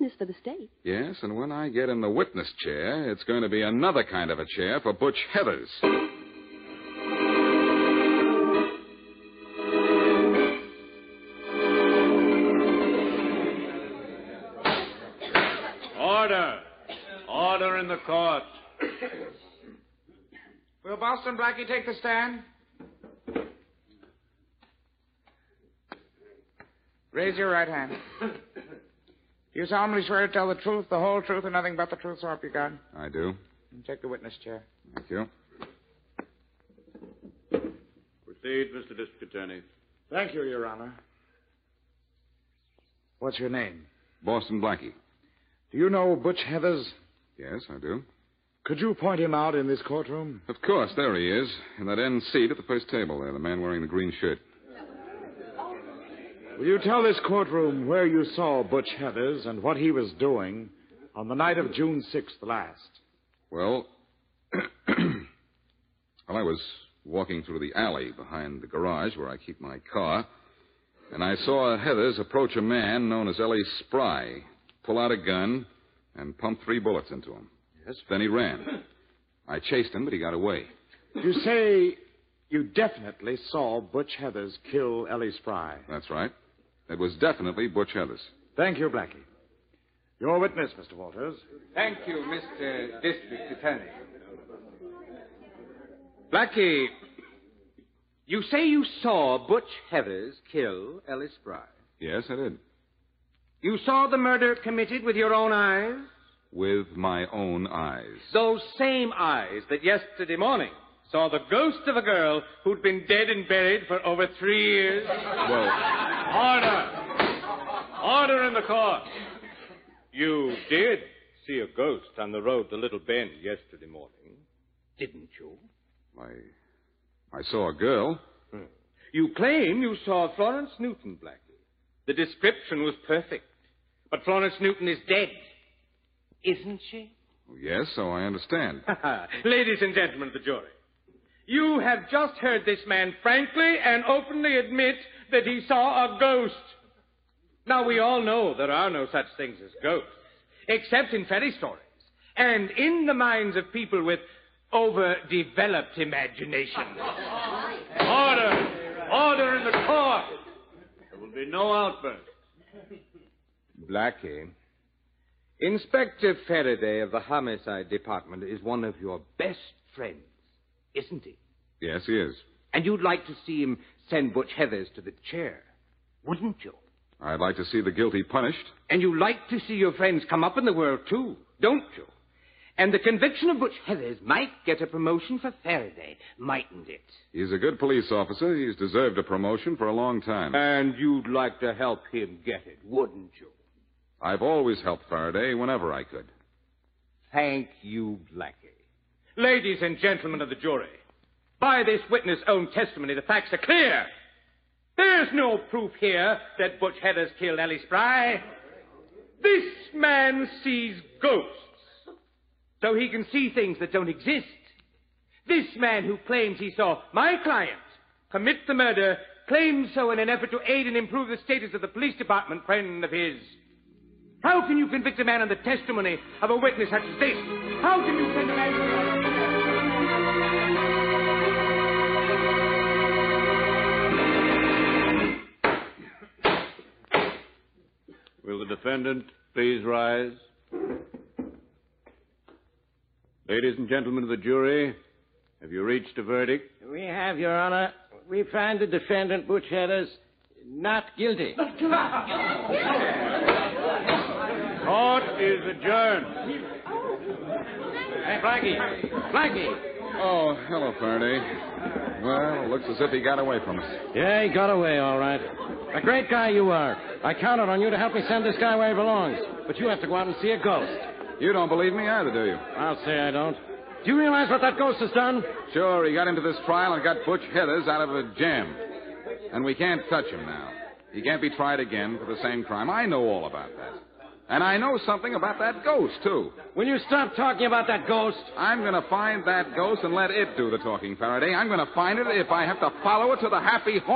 witness for the state. Yes, and when I get in the witness chair, it's going to be another kind of a chair for Butch Heathers. Order. Order in the court. Will Boston Blackie take the stand? Raise your right hand. You solemnly swear to tell the truth, the whole truth, and nothing but the truth, so help you God? I do. And take the witness chair. Thank you. Proceed, Mr. District Attorney. Thank you, Your Honor. What's your name? Boston Blackie. Do you know Butch Heathers? Yes, I do. Could you point him out in this courtroom? Of course, there he is, in that end seat at the first table there, the man wearing the green shirt. Will you tell this courtroom where you saw Butch Heathers and what he was doing on the night of June 6th last? Well, I was walking through the alley behind the garage where I keep my car, and I saw Heathers approach a man known as Ellie Spry, pull out a gun, and pump 3 bullets into him. Yes. Then he ran. I chased him, but he got away. You say you definitely saw Butch Heathers kill Ellie Spry. That's right. It was definitely Butch Heathers. Thank you, Blackie. Your witness, Mr. Walters. Thank you, Mr. District Attorney. Blackie, you say you saw Butch Heathers kill Ellie Spry. Yes, I did. You saw the murder committed with your own eyes? With my own eyes. Those same eyes that yesterday morning saw the ghost of a girl who'd been dead and buried for over 3 years? Well, Order in the court. You did see a ghost on the road to Little Bend yesterday morning, didn't you? I saw a girl. You claim you saw Florence Newton, Blackie. The description was perfect. But Florence Newton is dead. Isn't she? Yes, so I understand. Ladies and gentlemen of the jury, you have just heard this man frankly and openly admit that he saw a ghost. Now, we all know there are no such things as ghosts, except in fairy stories and in the minds of people with overdeveloped imaginations. Order! Order in the court! There will be no outburst. Blackie, Inspector Faraday of the Homicide Department is one of your best friends, isn't he? Yes, he is. And you'd like to see him send Butch Heathers to the chair, wouldn't you? I'd like to see the guilty punished. And you like to see your friends come up in the world, too, don't you? And the conviction of Butch Heathers might get a promotion for Faraday, mightn't it? He's a good police officer. He's deserved a promotion for a long time. And you'd like to help him get it, wouldn't you? I've always helped Faraday whenever I could. Thank you, Blackie. Ladies and gentlemen of the jury, by this witness' own testimony, the facts are clear. There's no proof here that Butch Heathers killed Ellie Spry. This man sees ghosts, so he can see things that don't exist. This man who claims he saw my client commit the murder claims so in an effort to aid and improve the status of the police department friend of his. How can you convict a man on the testimony of a witness such as this? How can you send a man to... Will the defendant please rise? Ladies and gentlemen of the jury, have you reached a verdict? We have, Your Honor. We find the defendant, Butch Heathers, not guilty. Court is adjourned. Hey, Blackie. Oh, hello, Faraday. Well, it looks as if he got away from us. Yeah, he got away, all right. A great guy you are. I counted on you to help me send this guy where he belongs. But you have to go out and see a ghost. You don't believe me either, do you? I'll say I don't. Do you realize what that ghost has done? Sure, he got into this trial and got Butch Heathers out of a jam. And we can't touch him now. He can't be tried again for the same crime. I know all about that. And I know something about that ghost, too. Will you stop talking about that ghost? I'm going to find that ghost and let it do the talking, Faraday. I'm going to find it if I have to follow it to the happy home.